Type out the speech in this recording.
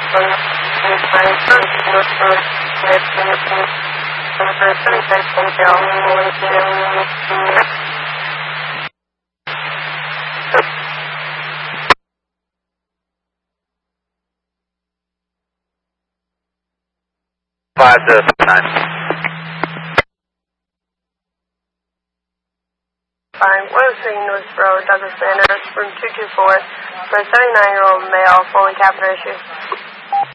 Fine. 103 North Road, Douglas Manor, room 224, for a 79-year-old male, fully catheter issue.